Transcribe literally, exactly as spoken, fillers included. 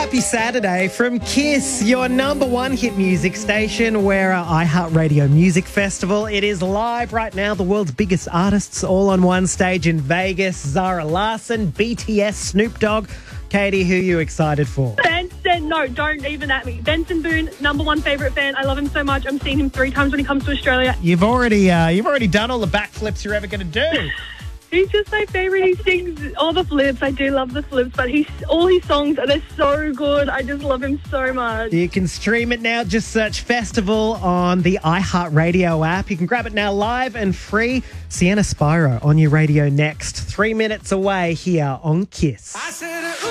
Happy Saturday from Kiss, your number one hit music station. We're at iHeartRadio Music Festival. It is live right now. The world's biggest artists all on one stage in Vegas. Zara Larsson, B T S, Snoop Dogg. Katie, who are you excited for? Benson, no, don't even at me. Benson Boone, number one favourite fan. I love him so much. I'm seeing him three times when he comes to Australia. You've already, uh, you've already done all the backflips you're ever going to do. He's just my favourite. He sings all the flips. I do love the flips, but he's all his songs, they're so good. I just love him so much. You can stream it now. Just search Festival on the iHeartRadio app. You can grab it now live and free. Sienna Spyro on your radio next. Three minutes away here on Kiss.